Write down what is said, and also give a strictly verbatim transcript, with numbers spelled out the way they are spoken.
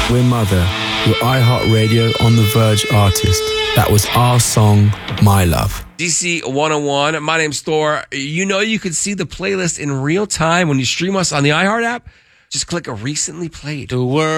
We're Mother, your iHeartRadio On The Verge artist. That was our song, My Love. D C one oh one. My name's Thor. You know you can see the playlist in real time when you stream us on the iHeart app. Just click a recently played. The world.